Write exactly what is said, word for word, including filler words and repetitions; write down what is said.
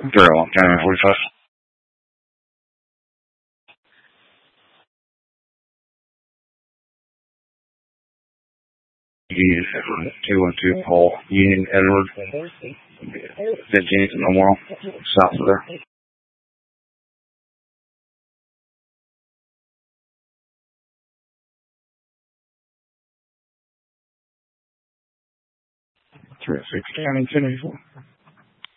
Very long time, forty-five. two one two Paul, Union, Edward, fifteenth Memorial, south of there. three oh six County, ten eighty-four.